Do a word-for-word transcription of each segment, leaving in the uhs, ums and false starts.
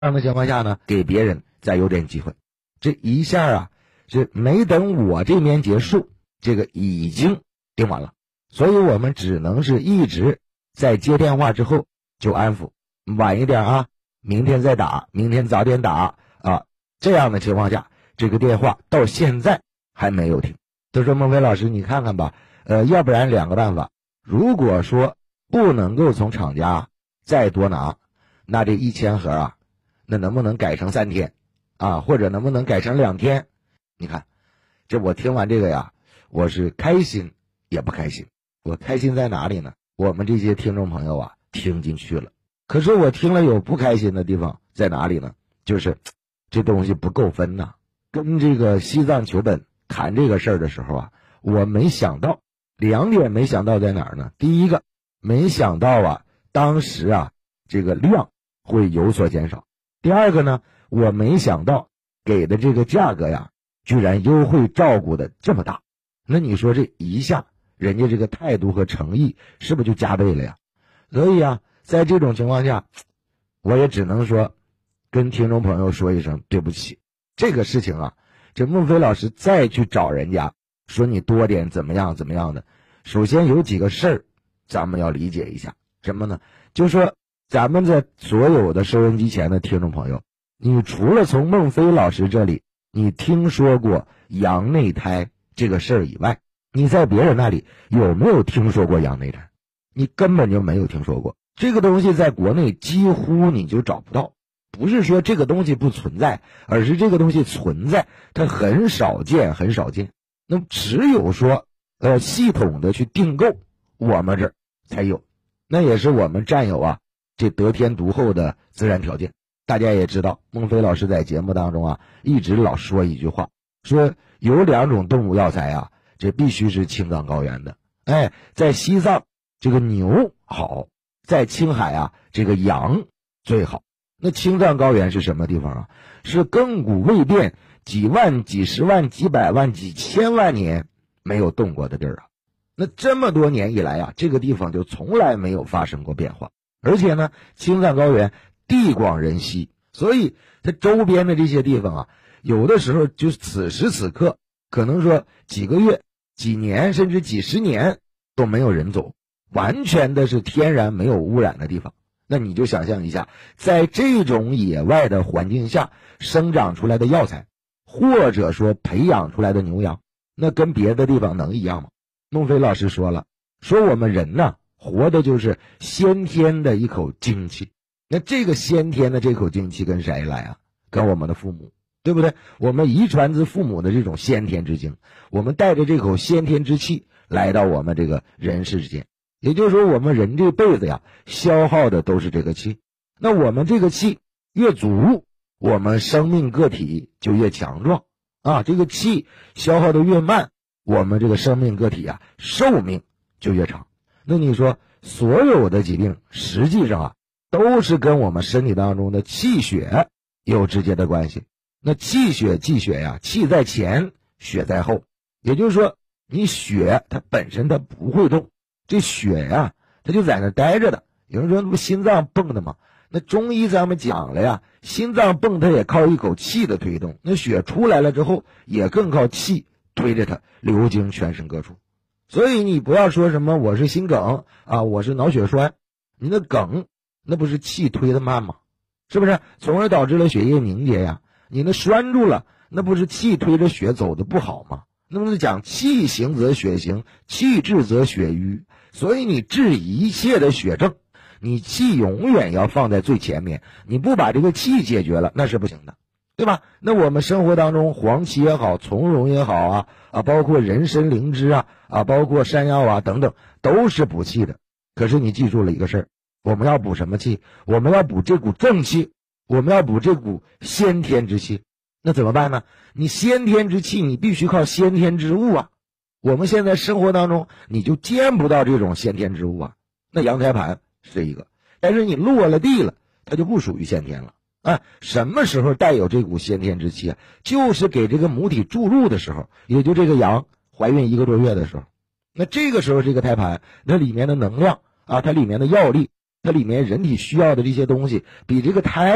这样的情况下呢，给别人再有点机会。这一下啊，是没等我这边结束，这个已经定完了，所以我们只能是一直在接电话之后就安抚，晚一点啊，明天再打，明天早点打啊。这样的情况下，这个电话到现在还没有停。他说孟非老师，你看看吧，呃，要不然两个办法，如果说不能够从厂家再多拿，那这一千盒啊，那能不能改成三天啊，或者能不能改成两天？你看，这我听完这个呀，我是开心也不开心。我开心在哪里呢？我们这些听众朋友啊，听进去了。可是我听了有不开心的地方在哪里呢？就是这东西不够分呐。跟这个西藏求本谈这个事儿的时候啊，我没想到两点，没想到在哪儿呢？第一个，没想到啊，当时啊，这个量会有所减少。第二个呢，我没想到给的这个价格呀，居然优惠照顾的这么大。那你说这一下，人家这个态度和诚意是不是就加倍了呀？所以啊，在这种情况下，我也只能说跟听众朋友说一声对不起。这个事情啊，这孟非老师再去找人家说你多点怎么样怎么样的，首先有几个事儿咱们要理解一下。什么呢？就是说咱们在所有的收音机前的听众朋友，你除了从孟非老师这里你听说过羊内胎这个事儿以外，你在别人那里有没有听说过羊内胎？你根本就没有听说过。这个东西在国内几乎你就找不到。不是说这个东西不存在，而是这个东西存在，它很少见很少见。那么只有说呃系统的去订购，我们这儿才有。那也是我们占有啊这得天独厚的自然条件。大家也知道，孟非老师在节目当中啊一直老说一句话，说有两种动物药材啊，这必须是青藏高原的。哎，在西藏这个牛好，在青海啊这个羊最好。那青藏高原是什么地方啊？是亘古未变，几万几十万几百万几千万年没有动过的地儿啊。那这么多年以来啊，这个地方就从来没有发生过变化。而且呢，青藏高原地广人稀，所以它周边的这些地方啊，有的时候就此时此刻可能说几个月几年甚至几十年都没有人走，完全的是天然没有污染的地方。那你就想象一下，在这种野外的环境下生长出来的药材，或者说培养出来的牛羊，那跟别的地方能一样吗？孟非老师说了，说我们人呢，活的就是先天的一口精气。那这个先天的这口精气跟谁来啊？跟我们的父母，对不对？我们遗传自父母的这种先天之精，我们带着这口先天之气来到我们这个人世之间。也就是说，我们人这辈子呀，消耗的都是这个气。那我们这个气越足，我们生命个体就越强壮啊。这个气消耗的越慢，我们这个生命个体啊，寿命就越长。那你说，所有的疾病实际上啊，都是跟我们身体当中的气血有直接的关系。那气血气血呀，气在前，血在后。也就是说，你血它本身它不会动。这血呀，它就在那待着的。有人说，那不心脏蹦的吗？那中医咱们讲了呀，心脏蹦它也靠一口气的推动，那血出来了之后，也更靠气推着它流经全身各处。所以你不要说什么我是心梗啊，我是脑血栓，你那梗那不是气推的慢吗？是不是？从而导致了血液凝结呀。你那栓住了，那不是气推着血走的不好吗？那么讲气行则血行，气滞则血瘀。所以你治一切的血症，你气永远要放在最前面，你不把这个气解决了，那是不行的，对吧？那我们生活当中黄芪也好，从容也好啊啊，包括人参灵芝啊啊，包括山药啊等等，都是补气的。可是你记住了一个事儿，我们要补什么气？我们要补这股正气，我们要补这股先天之气。那怎么办呢？你先天之气，你必须靠先天之物啊。我们现在生活当中你就见不到这种先天之物啊。那羊胎盘是一个，但是你落了地了，它就不属于先天了啊。什么时候带有这股先天之气啊？就是给这个母体注入的时候，也就这个羊怀孕一个多月的时候。那这个时候这个胎盘那里面的能量啊，它里面的药力，它里面人体需要的这些东西比这个胎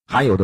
还有的